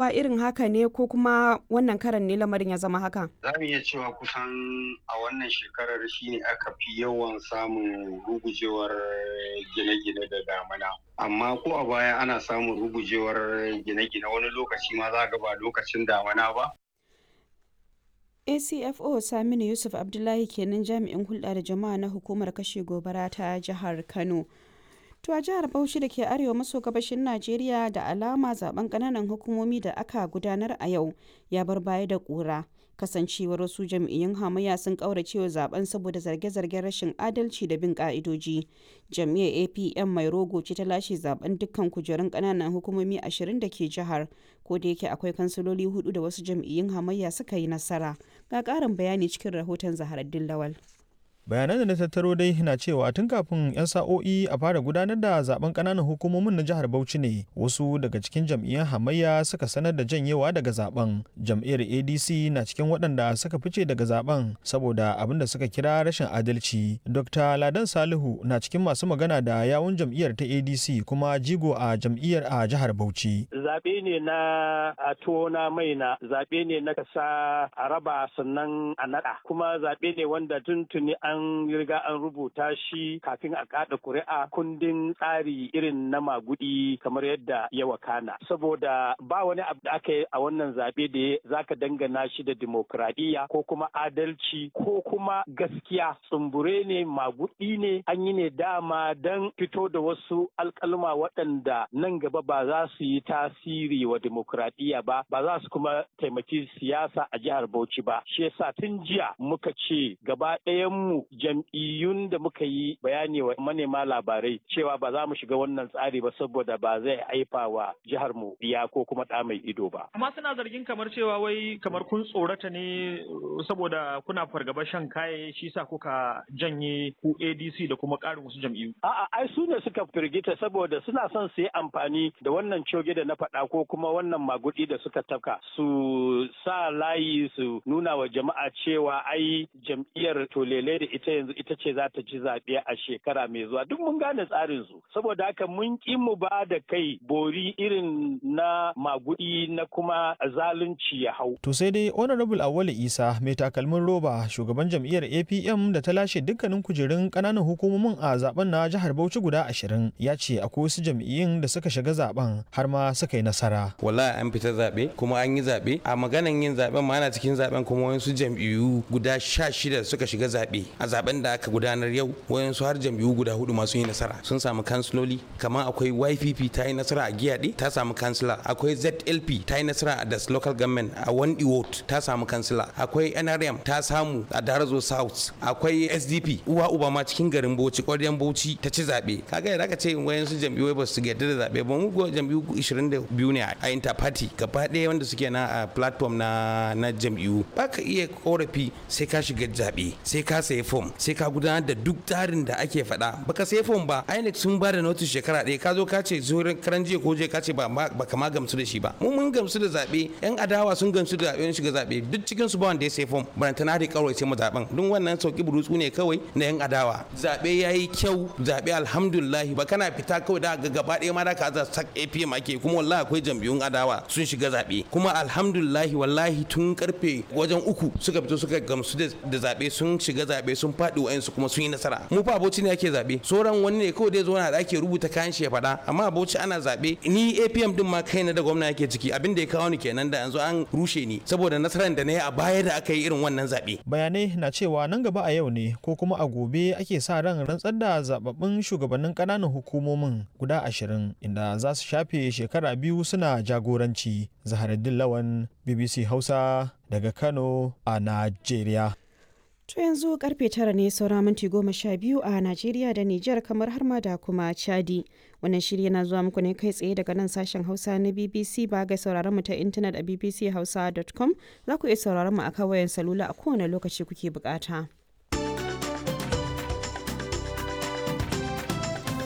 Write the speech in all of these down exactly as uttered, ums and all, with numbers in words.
cewa irin haka ne ko kuma wannan karan ne lamarin ya zama haka? Za mu iya cewa kusan a wannan shekarar shine aka fi yawan samun rugujewar gine-gine da damana. Amma ko a baya ana samun rugujewar gine-gine wani lokaci ma za ga ba lokacin damana ba. A C F O Saminu Yusuf Abdullahi kenan jami'in hulɗa da jama'a na hukumar kashe gobara ta jihar Kano. To a jihar Bauchi da ke arewa maso gabashin Najeriya da alama zaben ƙananan hukumomi da aka gudanar a yau ya bar baya da ƙura. Kasancewar wasu jam'iyyun hamayya sun ƙauracewa zaben saboda zarge-zargen rashin adalci da bin ƙa'idoji. Jam'iyyar A P M mai rogo ce ta lashe zaben dukkan kujerun ƙananan hukumomi ashirin da ke jihar, ko da yake akwai kansiloli hudu da wasu jam'iyyun hamayya suka yi nasara. Ga ƙarin bayani cikin rahoton Zaharaddin Lawal. Bayanan da na tattaro dai na cewa tun kafin 'yan sa'o'i a fara gudanar da zaben kananan hukumomin na jihar Bauchi ne wasu daga cikin jam'iyyar hamayya suka sanar da janyewa daga zaben. Jam'iyyar A D C na cikin waɗanda suka fice daga zaben saboda abin da suka kira rashin adalci. Dokta Ladan Salihu na cikin masu magana da yawun jam'iyyar ta A D C kuma jigo a jam'iyyar a jihar Bauchi. Zaɓe ne na a tona mai na zaɓe ne na kasa a raba sannan a naɗa kuma zaɓe ne wanda tuntuni an an riga an rubuta shi kafin a kada kuri'a kundin tsari irin na magudi kamar yadda ya wakana saboda ba wani abu da aka yi a wannan zaɓe da zaka dangana shi da dimokuraɗiyya ko kuma adalci ko kuma gaskiya. Tsumbure ne magudi ne an yi ne dama don fito da wasu alƙalma waɗanda nan gaba ba za su yi tasiri wa dimokuraɗiyya ba ba za su kuma taimaki siyasa a jihar Bauchi ba. Shi yasa tun jiya muka ce gaba ɗayan mu jam'iyyun da muka yi bayani wa manema labarai cewa ba za mu shiga wannan tsari ba saboda ba zai haifa wa jihar mu biya ko kuma ɗa mai ido ba. Amma suna zargin kamar cewa wai kamar kun tsorata ne saboda kuna fargaba shan kaye shi sa kuka janye ku A D C da kuma ƙarin wasu jam'iyyu. A'a ai su ne suka firgita saboda suna son su yi amfani da wannan coge da na faɗa ko kuma wannan magudi da suka tafka su sa layi su nuna wa jama'a cewa ai jam'iyyar tolele da ita yanzu ita ce za ta ci zaɓe a shekara mai zuwa duk mun gane tsarin su saboda haka mun ƙi mu ba da kai bori irin na magudi na kuma zalunci ya hau. To sai dai honorable Awale Isa mai takalmin roba shugaban jam'iyyar A P M da ta lashe dukkanin kujerun ƙananan hukumomin a zaben na jihar Bauchi guda ashirin ya ce akwai wasu jam'iyyun da suka shiga zaben har ma suka yi nasara. Wallahi an fita zaɓe kuma an yi zaɓe a maganan yin zaɓen ma ana cikin zaɓen kuma wasu jam'iyyu guda sha shida suka shiga zaɓe a zaben da aka gudanar yau wayansu har jam'iyyu guda hudu masu yi nasara sun samu kansiloli kamar akwai Y P P ta yi nasara a Giyaɗe ta samu kansila akwai Z L P ta yi nasara a Das Local Government a Wandi Ward ta samu kansila akwai N R M ta samu a Darazo South akwai S D P uwa uba ma cikin garin Bauchi ƙwaryen Bauchi ta ci zaɓe kaga yadda aka ce wayansu jam'iyyu ba su yarda da zaɓe ba mu go jam'iyyu ishirin da biyu ne a interparty gaba ɗaya wanda suke na a platform na na jam'iyyu ba ka iya korafi sai ka shiga zaɓe sai ka sayi form sai ka gudanar da duk tsarin da ake faɗa baka sai form ba I N E C sun ba da notice shekara ɗaya ka zo ka ce zuwa karan jiya ko je ka ce ba ka ma gamsu da shi ba mu mun gamsu da zaɓe yan adawa sun gamsu da zaɓe shiga zaɓe duk cikin su ba wanda ya sai form barantana da kawai sai mu zaɓen duk wannan sauki burutsu ne kawai na yan adawa zaɓe yayi kyau zaɓe alhamdulillah ba kana fita kawai da ga gaba ɗaya ma da ka za sak A P M ake kuma wallahi akwai jam'iyyun adawa sun shiga zaɓe kuma alhamdulillah wallahi tun karfe wajen uku suka fito suka gamsu da zaɓe sun shiga zaɓe sun faɗi wa'ansu kuma sun yi nasara mu fa Bauchi ne ake zaɓe sauran wani ne kawai dai zo na da ake rubuta kayan shi ya faɗa amma Bauchi ana zaɓe ni A P M din ma kaina da gwamna yake ciki abin da ya kawo ni kenan da yanzu an rushe ni saboda nasarar da na yi a baya da aka yi irin wannan zaɓe. Bayanai na cewa nan gaba a yau ne ko kuma a gobe ake sa ran rantsar da zababbin shugabannin ƙananan hukumomin guda ashirin inda za su shafe shekara biyu suna jagoranci. Zaharaddin Lawan B B C Hausa daga Kano a Najeriya. To yanzu karfe tara ne saura minti goma sha biyu a Najeriya da Nijar kamar har ma da kuma Chadi. Wannan shiri yana zuwa muku ne kai tsaye daga nan sashen Hausa na B B C ba ga sauraron mu ta intanet a b b c hausa dot com za ku iya sauraron mu a kan wayan salula a kowane lokaci kuke bukata.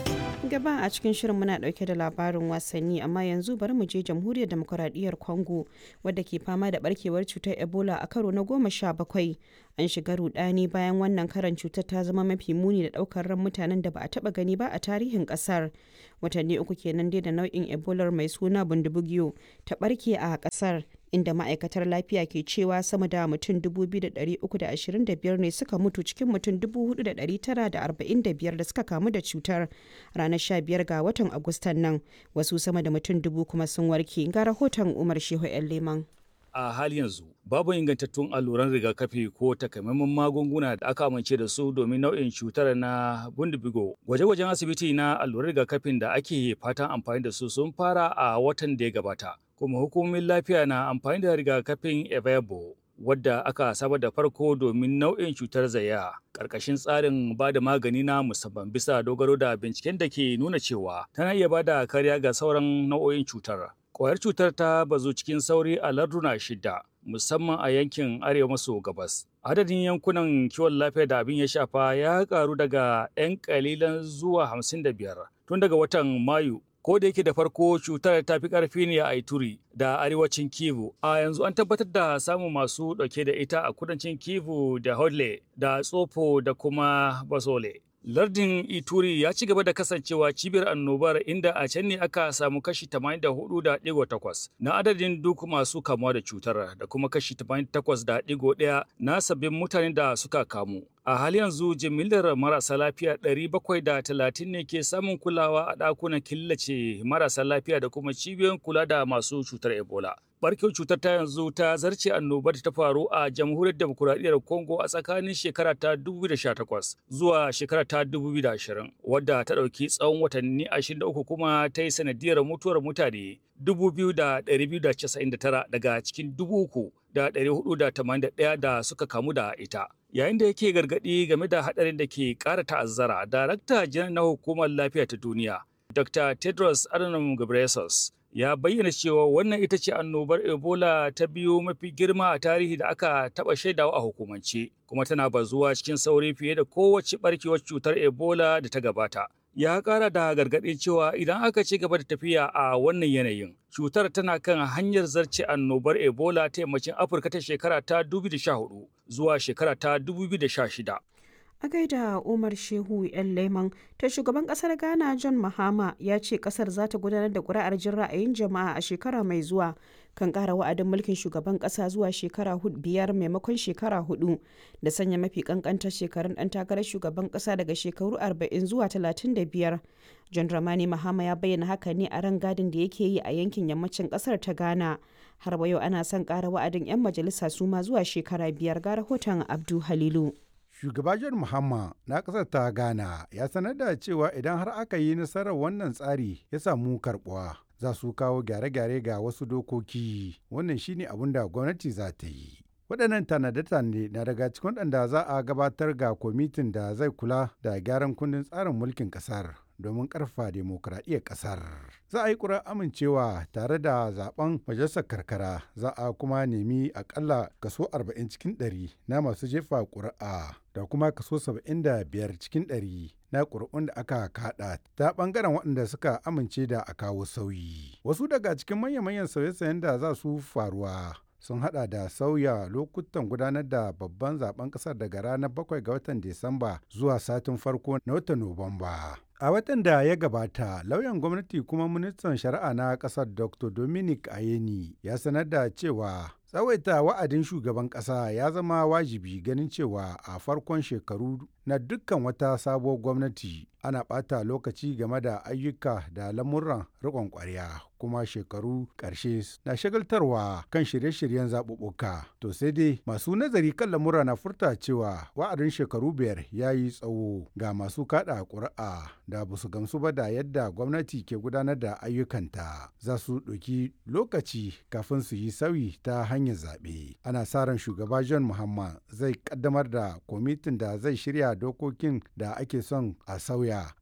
gaba a cikin shirin muna dauke da labarin wasanni amma yanzu bari mu je jamhuriyar demokuraɗiyyar Congo wadda ke fama da barkewar cutar Ebola a karo na goma sha bakwai. An shiga rudani bayan wannan karan cutar ta zama mafi muni da daukar ran mutanen da ba a taba gani ba a tarihin kasar. Watanni uku kenan dai da nau'in Ebola mai suna bundibugyo ta barke a kasar, inda ma'aikatar lafiya ke cewa sama da mutum dubu biyu da ɗari uku da ashirin da biyar ne suka mutu cikin mutum dubu hudu da ɗari tara da arba'in da biyar da suka kamu da cutar ranar sha biyar ga watan Agustan nan. Wasu sama da mutum dubu kuma sun warke. Ga rahoton Umar Shehu ‘yan Leman. A hali yanzu babu ingantattun alluran rigakafi ko takamaiman magunguna da aka amince da su domin nau'in cutar na bundibigo. Gwaje-gwajen asibiti na alluran rigakafin da ake fatan amfani da su sun fara a watan da ya gabata. Kuma hukumomin lafiya na amfani da rigakafin Evebo wadda aka saba da farko domin nau'in cutar zaya ƙarƙashin tsarin ba da magani na musamman bisa dogaro da binciken da ke nuna cewa tana iya ba da kariya ga sauran nau'o'in cutar. Ƙwayar cutar ta bazu cikin sauri a larduna shida, musamman a yankin arewa maso gabas. Adadin yankunan kiwon lafiya da abin ya shafa ya karu daga 'yan kalilan zuwa hamsin da biyar tun daga watan Mayu. Ko da yake da farko cutar ta fi ƙarfi ne a Ituri da arewacin Kivu, a yanzu an tabbatar da samun masu ɗauke da ita a kudancin Kivu da Hodle da Tsofo da kuma Basole. Lardin Ituri ya ci gaba da kasancewa cibiyar annobar inda a can ne aka samu kashi tamanin da hudu da ɗigo takwas na adadin duk masu kamuwa da cutar da kuma kashi tamanin da takwas da ɗigo ɗaya na sabbin mutanen da suka kamu. A hali yanzu jimillar marasa lafiya ɗari bakwai da talatin ne ke samun kulawa a ɗakunan killace marasa lafiya da kuma cibiyoyin kula da masu cutar Ebola. Barkewar cutar ta yanzu ta zarce annobar ta faru a jamhuriyar demokuraɗiyyar Congo a tsakanin shekara ta dubu biyu da sha takwas zuwa shekara ta dubu biyu da ashirin, wadda ta ɗauki tsawon watanni ashirin da uku kuma ta yi sanadiyar mutuwar mutane dubu biyu da ɗari biyu da casa'in da tara daga cikin dubu uku da ɗari hudu da tamanin da ɗaya da suka kamu da ita. Yayin da yake gargaɗi game da haɗarin da ke ƙara ta'azzara, Darakta Janar na Hukumar Lafiya ta Duniya, Doctor Tedros Adhanom Ghebreyesus, ya bayyana cewa wannan ita ce annobar Ebola ta biyu mafi girma a tarihi da aka taɓa shaidawa a hukumance, kuma tana bazuwa cikin sauri fiye da kowace ɓarkewar cutar Ebola da ta gabata. Ya ƙara da gargaɗin cewa idan aka ci gaba da tafiya a wannan yanayin, cutar tana kan hanyar zarce annobar Ebola ta yammacin Afirka ta shekara ta dubu biyu da sha hudu zuwa shekara ta dubu biyu da sha shida. A gaida Umar Shehu ‘yan Leman, ta shugaban kasar Ghana John Mahama ya ce kasar za ta gudanar da ƙuri'ar jin ra'ayin jama'a a shekara mai zuwa kan ƙara wa'adin mulkin shugaban ƙasa zuwa shekara biyar maimakon shekara hudu da sanya mafi ƙanƙantar shekarun ɗan takarar shugaban ƙasa daga shekaru arba'in zuwa talatin da biyar. John Dramani Mahama ya bayyana haka ne a rangadin da yake yi a yankin yammacin ƙasar ta Ghana. Har wa yau ana son ƙara wa'adin 'yan majalisa su ma zuwa shekara biyar. Ga rahoton Abdu Halilu. Shugaba John Mahama na ƙasar ta Ghana ya sanar da cewa idan har aka yi nasarar wannan tsari ya samu karɓuwa za su kawo gyare-gyare ga wasu dokoki. Wannan shine abin da gwamnati za ta yi. Waɗannan tanade-tanade na daga cikin waɗanda za a gabatar ga kwamitin da zai kula da gyaran kundin tsarin mulkin ƙasar domin ƙarfafa demokuraɗiyyar ƙasar. Za a yi ƙura amincewa tare da zaben majalisar karkara, za a kuma nemi akalla kaso arba'in cikin ɗari na masu jefa ƙuri'a da kuma kaso saba'in da biyar cikin ɗari na ƙuri'un da aka kaɗa ta ɓangaren waɗanda suka amince da a kawo sauyi. Wasu daga cikin manya-manyan sauye-sauyen da za su faruwa sun hada da sauya lokutan gudanar da babban zaben kasar daga ranar bakwai ga watan Disamba zuwa satin farko na watan Nuwamba. A watan da ya gabata, lauyan gwamnati kuma ministan shari'a na kasar Doctor Dominic Ayeni ya sanar da cewa tsawaita wa'adin shugaban kasa ya zama wajibi ganin cewa a farkon shekaru na dukkan wata sabuwar gwamnati ana ɓata lokaci game da ayyuka da lamuran riƙon ƙwarya, kuma shekaru ƙarshe na shagaltarwa kan shirye-shiryen zaɓuɓɓuka. To sai dai masu nazari kan lamura na furta cewa wa'adin shekaru biyar ya yi tsawo ga masu kaɗa ƙuri'a da ba su gamsu ba da yadda gwamnati ke gudanar da ayyukanta. Za su ɗauki lokaci kafin su yi sauyi ta hanyar zaɓe. Ana sa ran shugaba John Mahama zai ƙaddamar da kwamitin da zai shirya dokokin da ake son a sauya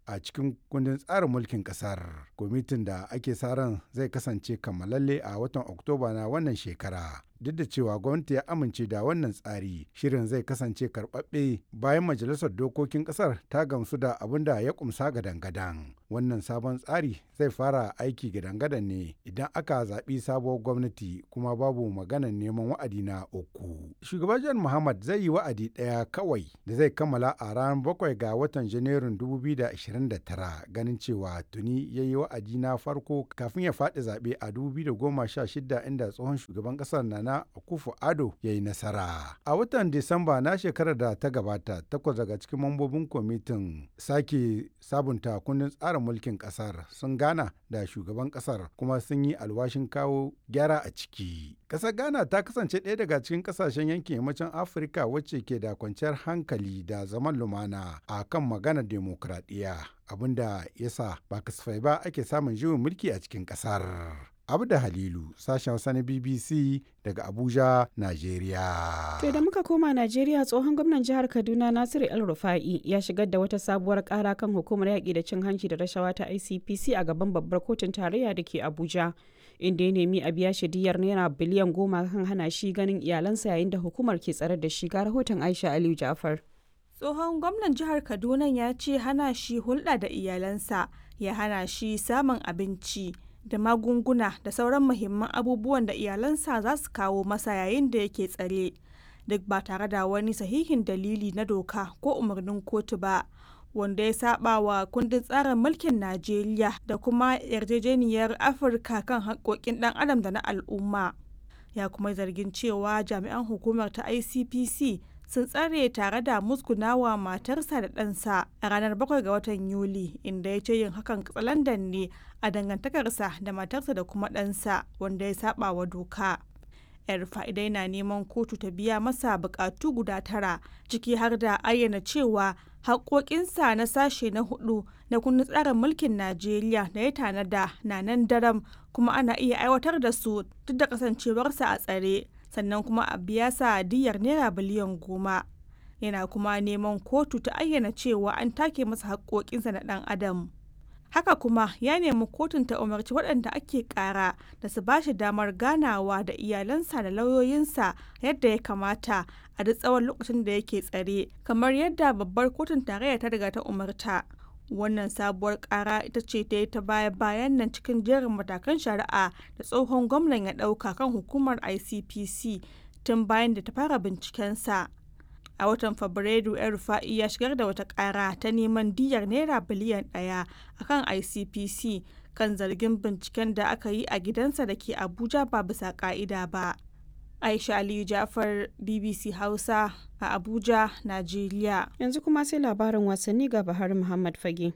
a cikin kundin tsarin mulkin ƙasar. Kwamitin da ake sa ran zai kasance kammalalle a watan Oktoba na wannan shekara. Duk da cewa gwamnati ya amince da wannan tsari, shirin zai kasance karɓaɓɓe bayan majalisar dokokin ƙasar ta gamsu da abin da ya kumsa gadan-gadan. Wannan sabon tsari zai fara aiki gadan-gadan ne idan aka zaɓi sabuwar gwamnati kuma babu maganar neman wa'adi na uku. Shugaban John Muhammad zai yi wa'adi ɗaya kawai da zai kammala a ranar bakwai ga watan Janairun dubu biyu da ashirin da tara, ganin cewa tuni ya yi wa'adi na farko kafin ya faɗi zaɓe a dubu biyu da goma sha shida inda tsohon shugaban ƙasar na na Akufo-Addo ya yi nasara. A watan Disamba na shekarar da ta gabata, takwas daga cikin mambobin kwamitin sake sabunta kundin tsarin mulkin kasar sun gana da shugaban kasar kuma sun yi alwashin kawo gyara a ciki. Kasar Ghana ta kasance ɗaya daga cikin kasashen yankin yammacin Afirka wacce ke da kwanciyar hankali da zaman lumana a kan maganar demokradiyya, abinda yasa ba kasafai ba ake samun juyin mulki a cikin kasar. Abda Halilu, sashen Hausa na B B C daga Abuja, Najeriya. To da muka koma Najeriya, tsohon gwamnan jihar Kaduna Nasiru El Rufa'i ya shigar da wata sabuwar kara kan hukumar yaƙi da cin hanci da rashawa ta I C P C a gaban babbar kotun tarayya da ke Abuja, inda ya nemi a biya shi diyyar naira biliyan goma kan hana shi ganin iyalansa yayin da hukumar ke tsare da shi. Ga rahoton Aisha Aliyu Ja'far. Tsohon gwamnan jihar Kaduna ya ce hana shi hulɗa da iyalansa ya hana shi samun abinci da magunguna da sauran muhimman abubuwan da iyalansa za su kawo masa yayin da yake tsare, duk ba tare da wani sahihin dalili na doka ko umarnin kotu ba, wanda ya saba wa kundin tsarin mulkin Najeriya da kuma yarjejeniyar Afirka kan haƙƙoƙin ɗan adam da na al'umma. Ya kuma zargin cewa jami'an hukumar ta I C P C sun tsare tare da musgunawa matarsa da ɗansa a ranar bakwai ga watan Yuli, inda ya ce yin hakan katsalandan ne a dangantakarsa da matarsa da kuma ɗansa, wanda ya saba wa doka. Yar fa'idai na neman kotu ta biya masa bukatu guda tara, ciki har da ayyana cewa haƙoƙinsa na sashe na hudu na kundin tsarin mulkin Najeriya da ya tanada na nan daram kuma ana iya aiwatar da su duk da kasancewarsa a tsare. Sannan kuma a biya sa diyyar naira biliyan goma. Yana kuma neman kotu ta ayyana cewa an take masa haƙoƙinsa na ɗan adam. Haka kuma ya nemi kotun ta umarci waɗanda ake ƙara da su ba shi damar ganawa da iyalansa da lauyoyinsa yadda ya kamata a duk tsawon lokacin da yake tsare, kamar yadda babbar kotun tarayya ta riga ta umarta. Wannan sabuwar kara ita ce ta yi ta baya-bayan nan cikin jerin matakan shari'a da tsohon gwamnan ya ɗauka kan hukumar I C P C tun bayan da ta fara bincikensa. A watan Fabrairu, El Rufa'i ya shigar da wata kara ta neman diyyar naira biliyan ɗaya a kan I C P C kan zargin binciken da aka yi a gidansa da ke Abuja ba bisa ƙa'ida ba. Aisha Aliyu Ja'far, B B C Hausa a Abuja, Najeriya. Yanzu kuma sai labarin wasanni ga Bahar Muhammad Fage.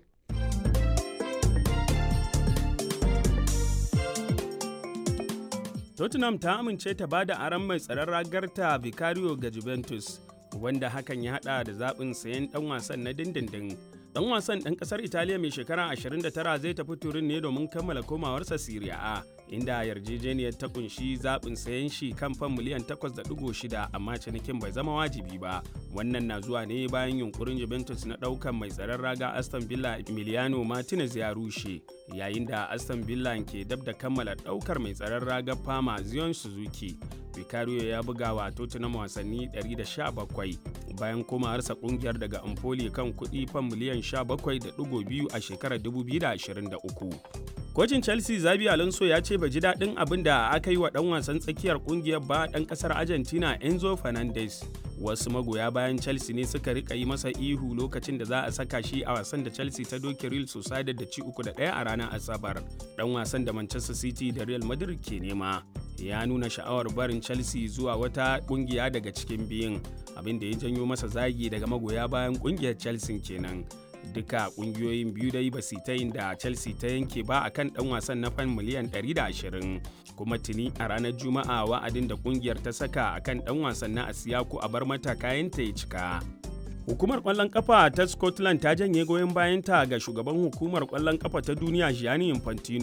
Tottenham ta amince ta ba da aron mai tsaron ragarta Vicario ga Juventus, wanda hakan ya hada da zaɓin sayen ɗan wasan na dindindin. Ɗan wasan ɗan ƙasar Italiya mai shekara ashirin da tara zai tafi Turin ne domin kammala komawarsa Serie A, inda yarjejeniyar ta kunshi zaɓin sayen shi kan fan miliyan takwas da ɗigo shida, amma cinikin bai zama wajibi ba. Wannan na zuwa ne bayan yunkurin Juventus na ɗaukan mai tsaron raga Aston Villa Emiliano Martinez ya rushe, yayin da Aston Villa ke dab da kammala ɗaukar mai tsaron raga Parma Zion Suzuki. Vicario ya buga wa Tottenham wasanni ɗari da sha bakwai bayan komawarsa kungiyar daga Empoli kan kuɗi fan miliyan sha bakwai da ɗigo biyu a shekarar dubu biyu da ashirin da uku. Kocin Chelsea Xabi Alonso ya ce bai ji daɗin abin da aka yi wa ɗan wasan tsakiyar kungiyar ba ɗan ƙasar Argentina Enzo Fernandez. Wasu magoya bayan Chelsea ne suka rika yi masa ihu lokacin da za a saka shi a wasan da Chelsea ta doke Real Sociedad da ci uku da ɗaya a ranar Asabar. Ɗan wasan da Manchester City da Real Madrid ke nema ya nuna sha'awar barin Chelsea zuwa wata kungiya daga cikin biyun, abin da ya janyo masa zagi daga magoya bayan kungiyar Chelsea kenan. Duka kungiyoyin biyu dai ba su ta yin da Chelsea ta yanke ba akan dan wasan na fan miliyan ɗari da ashirin, kuma tuni a ranar Juma'a wa'adin da kungiyar ta saka akan dan wasan na Asiyaku a bar mata kayanta ya cika. Hukumar ƙwallon ƙafa ta Scotland ta janye goyon bayanta ga shugaban hukumar ƙwallon ƙafa ta duniya Gianni Infantino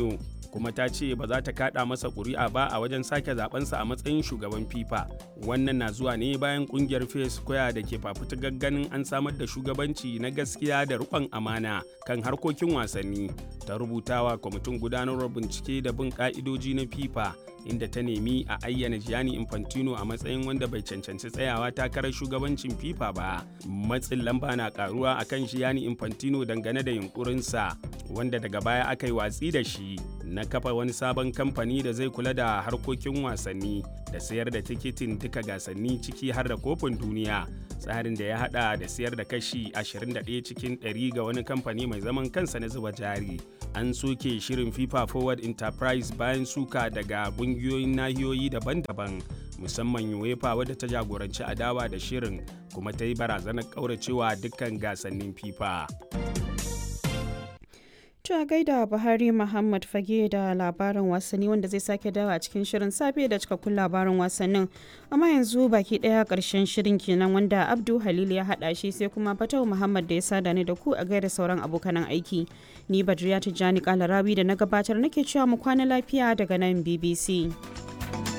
kuma ta ce ba za ta kada masa ƙuri'a ba a wajen sake zabensa a matsayin shugaban FIFA. Wannan na zuwa ne bayan kungiyar Fair Square da ke fafutukar ganin an samar da shugabanci na gaskiya da riƙon amana kan harkokin wasanni. Ta rubutawa kwamitin gudanarwar bincike da bin ka'idoji na FIFA, inda ta nemi a ayyana Gianni Infantino a matsayin wanda bai cancanci tsayawa takarar shugabancin FIFA ba. Matsin lamba na karuwa akan Gianni Infantino dangane da yunkurinsa, wanda daga baya aka yi watsi da shi, na kafa wani sabon kamfani da zai kula da harkokin wasanni da sayar da tikitin duka gasanni ciki har da kofin duniya, tsarin da ya hada da sayar da kashi ashirin da ɗaya cikin ɗari ga wani kamfani mai zaman kansa na zuba jari. An soke shirin FIFA Forward Enterprise bayan suka daga kungiyoyin nahiyoyi daban-daban, musamman UEFA wadda ta jagoranci adawa da shirin kuma ta yi barazanar kauracewa dukkan gasannin FIFA. To a gaida Buhari Muhammad Fage da labarin wasanni, wanda zai sake dawa a cikin shirin safe da cikakkun labarin wasannin. Amma yanzu baki daya karshen shirin kenan, wanda Abdu Halil ya hada shi, sai kuma Fatau Muhammad da ya sada ni da ku, a gaida sauran abokanan aiki. Ni Badriya Tijjani Kalarawi da na gabatar nake cewa mu kwana lafiya daga nan B B C.